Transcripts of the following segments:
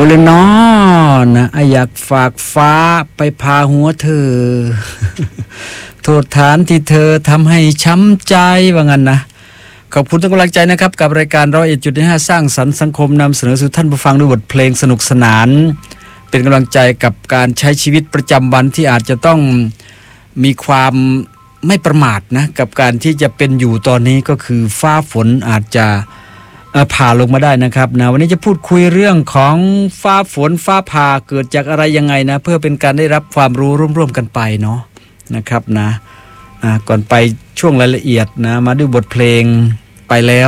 เลยน้อนะอยากฝากฟ้าไปพาหัวเธอ โทษฐานที่เธอทำให้ช้ำใจว่างั้นนะขอบคุณทุกกำลังใจนะครับกับรายการ101.5สร้างสรรค์สังคมนำเสนอสู่ท่านผู้ฟังด้วยบทเพลงสนุกสนานเป็นกำลังใจกับการใช้ชีวิตประจำวันที่อาจจะต้องมีความไม่ประมาทนะกับการที่จะเป็นอยู่ตอนนี้ก็คือฟ้าฝนอาจจะผ่าลงมาได้นะครับนะวันนี้จะพูดคุยเรื่องของฟ้าฝนฟ้าผ่าเกิดจากอะไรยังไงนะเพื่อเป็นการได้รับความรู้ร่วมๆกันไปเนาะนะครับนะก่อนไปช่วงรายละเอียดนะมาด้วยบทเพลงไปแล้ว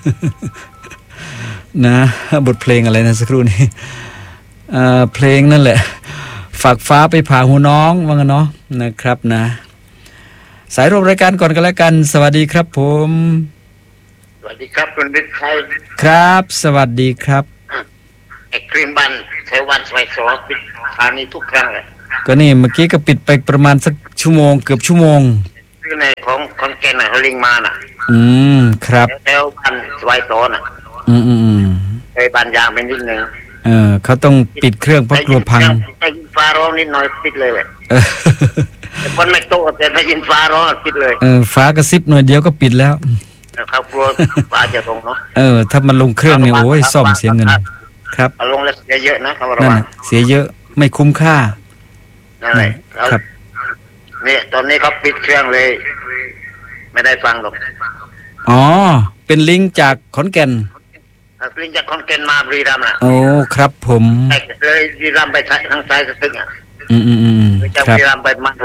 นะบทเพลงอะไรนะสักครู่นี้เพลงนั่นแหละฝากฟ้าไปผ่าหูน้องว่างั้นเนาะนะครับนะสายร่วมรายการก่อนกันแล้วกันสวัสดีครับผมสวัสดีครับคุณบิ๊กชัยครับสวัสดีครับไอ้ครีมบันใช้วันสมัยสองปิดทางนี้ทุกครั้งเลยก็นี่เมื่อกี้ก็ปิดไปประมาณสักชั่วโมงเกือบชั่วโมงคือในของแกน่ะเขาลิงมาน่ะครับแล้วบันสมัยสองน่ะไอ้บันยางเป็นนิดนึงเขาต้องปิดเครื่องเพราะกลัวพังได้ยินฟ้าร้องนิดหน่อยปิดเลยแต่คนไม่โตแต่ได้ยินฟ้าร้องปิดเลยฟ้ากระซิบหน่อยเดียวก็ปิดแล้วเขากลัวฟ้าจะลงเนาะถ้ามันลงเครื่องเนี่ยโอ้ยซ่อมเสียเงินครับลงแล้วเสียเยอะนะเขาบอกว่าเสียเยอะไม่คุ้มค่านั่นแหละครับเนี่ยตอนนี้เขาปิดเครื่องเลยไม่ได้ฟังหรอกอ๋อเป็นลิงก์จากขอนแก่นลิงก์จากขอนแก่นมาบุรีรัมย์น่ะโอ้ครับผมเลยบุรีรัมย์ไปทางซ้ายสตึกอ่ะจากบุรีรัมย์ไปมา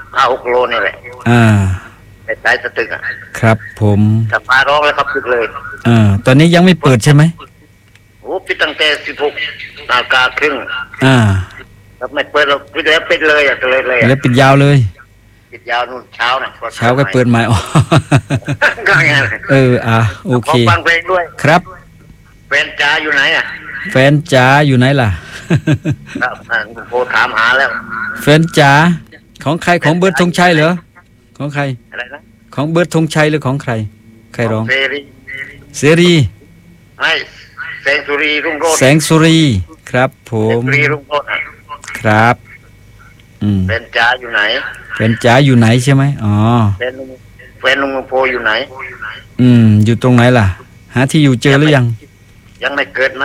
6 โลนี่แหละไปซ้ายสตึกอ่ะครับผมถ้าฟ้าร้องแล้วเขาปิดเลยตอนนี้ยังไม่เปิดใช่ไหมโอ้ปิดตั้งแต่16 นาฬิกาครึ่งแล้วไม่เปิดเราปิดแล้วปิดเลยอ่ะเลยแล้วปิดยาวเลยปิดยาวนู่นเช้าน่ะเช้าก็เปิดใหม่อ๋อก็งั้นโอเคฟังเพลงด้วยครับแฟนจ๋าอยู่ไหนอ่ะแฟนจ๋าอยู่ไหนล่ะครับโทรถามหาแล้วแฟนจ๋าของใครของเบิร์ดธงชัยเหรอของใครอะไรนะของเบิร์ดธงชัยหรือของใครร้องเสรีไม่แสงสุรีรุ่งโรจน์แสงสุรีครับผมแสงสุรีรุ่งโรจน์ครับแฟนจ๋าอยู่ไหนแฟนจ๋าอยู่ไหนใช่ไหมอ๋อแฟนลุงโพอยู่ไหนอยู่ตรงไหนล่ะหาที่อยู่เจอหรือยังไม่เกิดมั้ง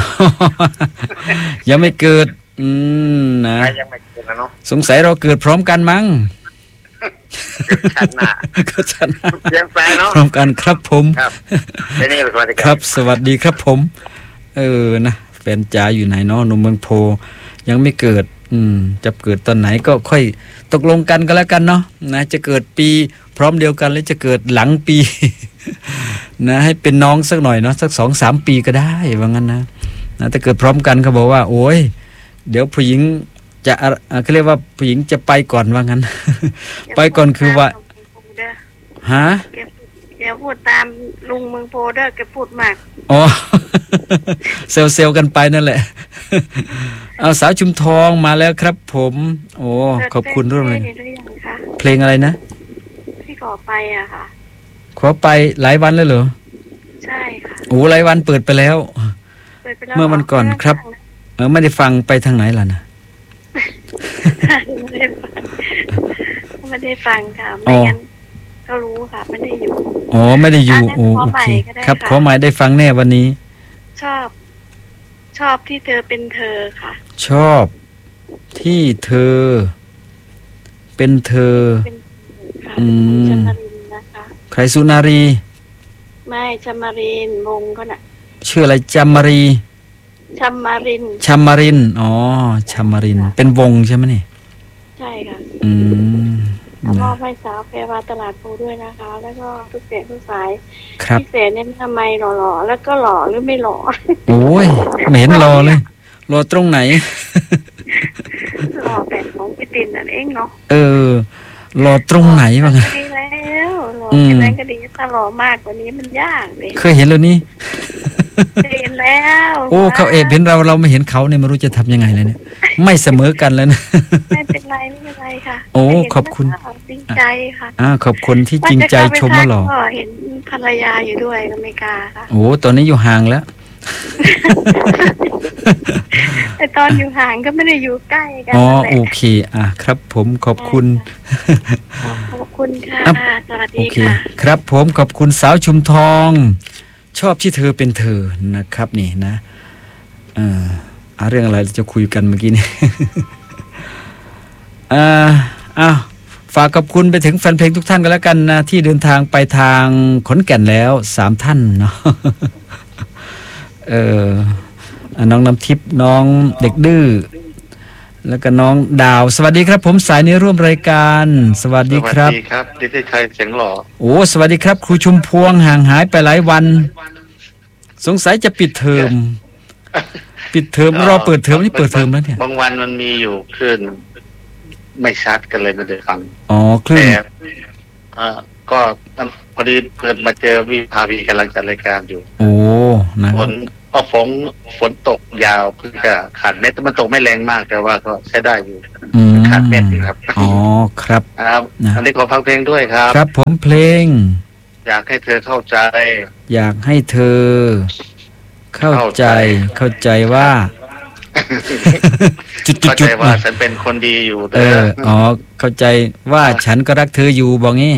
ยังไม่เกิดนะยังไม่เกิดนะเนาะสงสัยเราเกิดพร้อมกันมั้งชันหน้าก็ชันเสียงแฟนเนาะพร้อมกันครับผมครับครับสวัสดีครับผมนะแฟนจ๋าอยู่ไหนเนาะหนุ่มเมืองโพยังไม่เกิดจะเกิดตอนไหนก็ค่อยตกลงกันก็แล้วกันเนาะนะจะเกิดปีพร้อมเดียวกันหรือจะเกิดหลังปีนะให้เป็นน้องสักหน่อยเนาะสัก 2-3 ปีก็ได้ว่างั้นนะถ้าเกิดพร้อมกันเขาบอกว่าโอ้ยเดี๋ยวผู้หญิงจะเขาเรียกว่าผู้หญิงจะไปก่อนว่างั้น ไปก่อนคือว่าฮะเดี๋ยวพูดตามลุงเมืองโพเด้อแกพูดมากอ๋อ เซลกันไปนั่นแหละเอาสาวชุมทองมาแล้วครับผมโอ้ขอบคุณร่วมเลยเพลงอะไรนะที่ขอไปอะค่ะขอไปหลายวันแล้วเหรอใช่ค่ะโอ้หลายวันเปิดไปแล้วเมื่อวันก่อนครับไม่ได้ฟังไปทางไหนล่ะนะไม่ได้ฟังค่ะไม่งั้นก็รู้ค่ะไม่ได้อยู่อ๋อไม่ได้อยู่โอเคครับขอหมายได้ฟังแน่วันนี้ชอบที่เธอเป็นเธอค่ะชอบที่เธอเป็นเธอชมารินนะคะใครสุนารีไม่ชมารินวงก็น่ะชื่ออะไรจามารีชมารินอ๋อชามารินเป็นวงใช่ไหมนี่ใช่ค่ะมอบให้สาวแพรวาตลาดปูด้วยนะคะแล้วก็ทุกเสียงทุกสายพิเศษเนี่ยทำไมหล่อๆแล้วก็หล่อหรือไม่หล่อโอ้ยไม่เห็นหล่อเลยหล่อตรงไหนหล่อแบบของพี่ตินนั่นเองเนาะหล่อตรงไหนบ้างดีแล้วหล่อแค่นั้นก็ดีถ้าหล่อมากกว่านี้มันยากเลยเคยเห็นแล้วนี่เห็นแล้วโอ้เขาเห็นเราไม่เห็นเขาเนี่ยไม่รู้จะทำยังไงเลยเนี่ยไม่เสมอกันแล้วนะไม่เป็นไรค่ะโอ้ขอบคุณจริงใจค่ะขอบคุณที่จริงใจชมว่าหล่อเห็นภรรยาอยู่ด้วยอเมริกาค่ะโอ้ตอนนี้อยู่ห่างแล้วตอนอยู่ห่างก็ไม่ได้อยู่ใกล้กันอ๋อโอเคครับผมขอบคุณขอบคุณค่ะสวัสดีค่ะครับผมขอบคุณสาวชุมทองชอบที่เธอเป็นเธอนะครับนี่นะเรื่องอะไรจะคุยกันเมื่อกี้นี่ฝากขอบคุณไปถึงแฟนเพลงทุกท่านกันแล้วกันนะที่เดินทางไปทางขอนแก่นแล้ว3ท่านเนาะน้องน้ำทิพย์น้องเด็กดื้อแล้วก็น้องดาวสวัสดีครับผมสายนี้ร่วมรายการสวัสดีครับสวัสดีครับดิฉันชัยเสียงหล่อโอ้สวัสดีครับครูชุมพวงห่างหายไปหลายวันสงสัยจะปิดเทอมรอเปิดเทอมนี่เปิดเทอมแล้วเนี่ยบางวันมันมีอยู่คลื่นไม่ชัดกันเลยไม่ได้ฟังคลื่นก็พอดีเปิดมาเจอวิภาวีกำลังจัดรายการอยู่นะฝนตกยาวเพิ่งจะขาดเม็ดมันตกไม่แรงมากแต่ว่าก็ใช้ได้อยู่ขาดเม็ดครับครับอันนี้ขอฟังเพลงด้วยครับครับผมเพลงอยากให้เธอเข้าใจอยากให้เธอเข้าใจว่าเข้าใจว่าฉันเป็นคนดีอยู่เข้าใจว่าฉันก็รักเธออยู่บอกงี้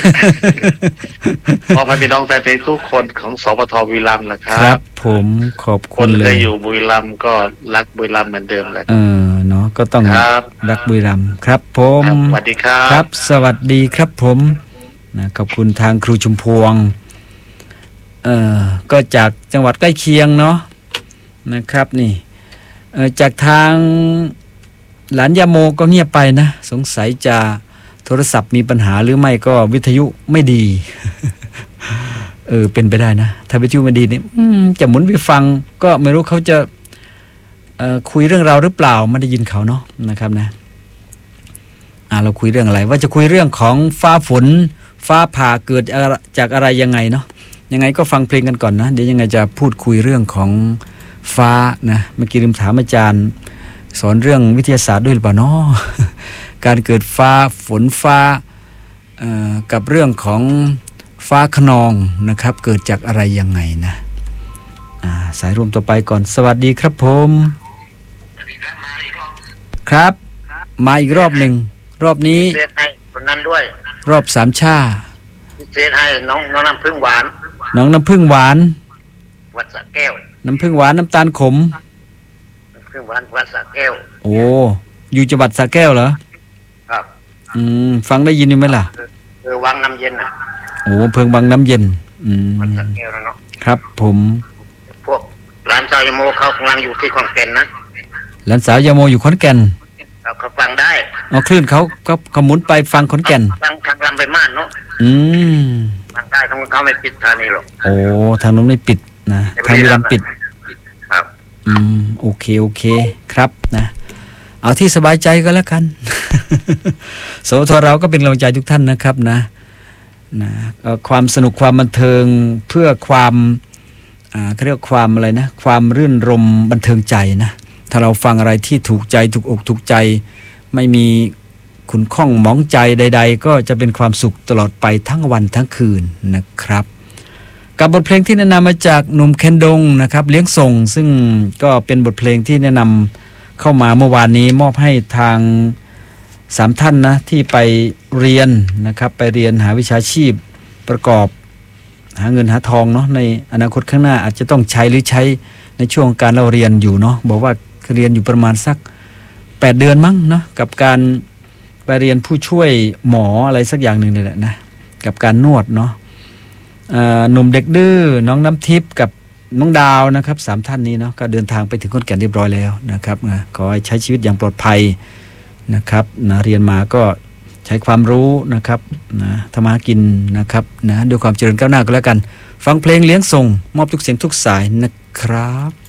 พอพี่น้องแฟนเพลงทุกคนของสปทบุรีรัมย์นะครับครับผมขอบคุณเลยคนเคยอยู่บุรีรัมย์ก็รักบุรีรัมย์เหมือนเดิมเลยเนาะก็ต้องรักบุรีรัมย์ครับผมสวัสดีครับครับสวัสดีครับผมนะขอบคุณทางครูชุมพวงก็จากจังหวัดใกล้เคียงเนาะนะครับนี่จากทางหลานยาโมก็เงียบไปนะสงสัยจะโทรศัพท์มีปัญหาหรือไม่ก็วิทยุไม่ดีเป็นไปได้นะถ้าวิทยุไม่ดีนี่จะหมุนไปฟังก็ไม่รู้เขาจะคุยเรื่องราวหรือเปล่าไม่ได้ยินเขาเนาะนะครับนะเราคุยเรื่องอะไรว่าจะคุยเรื่องของฟ้าฝนฟ้าผ่าเกิดจากอะไรยังไงเนาะยังไงก็ฟังเพลงกันก่อนนะเดี๋ยวยังไงจะพูดคุยเรื่องของฟ้านะเมื่อกี้ลืมถามอาจารย์สอนเรื่องวิทยาศาสตร์ด้วยหรือเปล่าเนาะการเกิดฟ้าฝนฟ้ากับเรื่องของฟ้าคะนองนะครับเกิดจากอะไรยังไงนะสายรวมต่อไปก่อนสวัสดีครับผมครับมาอีกรอบหนึ่งรอบนี้เซตให้คนนั้นด้วยรอบสามชาเซตให้น้องน้ำผึ้งหวานน้องน้ำผึ้งหวานวัดสระแก้วน้ำผึ้งหวานน้ำตาลขมน้ำผึ้งหวานวัดสระแก้วโอ้อยู่จังหวัดสระแก้วเหรอครับฟังได้ยินไหมล่ะวังน้ำเย็นโอ้เพิ่งวังน้ำเย็นวัดสระแก้วแล้วเนาะครับผมพวกหลานสาวยาโมเขากำลังอยู่ที่ขอนแก่นนะหลานสาวยาโมอยู่ขอนแก่นเขาฟังได้คลื่นเขาหมุนไปฟังขอนแก่นฟังทางลำไปม่านเนาะฟังได้เขาไม่ปิดทางนี้หรอกโอ้ทางนู้นไม่ปิดนะทางลำปิดครับโอเคครับนะเอาที่สบายใจก็แล้วกันสวทเราก็เป็นกำลังใจทุกท่านนะครับนะความสนุกความบันเทิงเพื่อความเขาเรียกความอะไรนะความรื่นรมบันเทิงใจนะถ้าเราฟังอะไรที่ถูกใจถูกอกถูกใจไม่มีขุ่นข้องหมองใจใดๆก็จะเป็นความสุขตลอดไปทั้งวันทั้งคืนนะครับกับบทเพลงที่แนะนำมาจากหนุ่มเคนดงนะครับเลี้ยงส่งซึ่งก็เป็นบทเพลงที่แนะนำเข้ามาเมื่อวานนี้มอบให้ทาง3ท่านนะที่ไปเรียนนะครับไปเรียนหาวิชาชีพประกอบหาเงินหาทองเนาะในอนาคตข้างหน้าอาจจะต้องใช้หรือใช้ในช่วงการเราเรียนอยู่เนาะบอกว่าเรียนอยู่ประมาณสัก8เดือนมั้งเนาะกับการไปเรียนผู้ช่วยหมออะไรสักอย่างหนึ่งนี่แหละนะกับการนวดเนาะหนุ่มเด็กดื้อน้องน้ำทิพย์กับน้องดาวนะครับ3ท่านนี้เนาะก็เดินทางไปถึงขอนแก่นเรียบร้อยแล้วนะครับขอให้ใช้ชีวิตอย่างปลอดภัยนะครับนะเรียนมาก็ใช้ความรู้นะครับนะทำมากินนะครับนะด้วยความเจริญก้าวหน้าก็แล้วกันฟังเพลงเลี้ยงส่งมอบทุกเสียงทุกสายนะครับ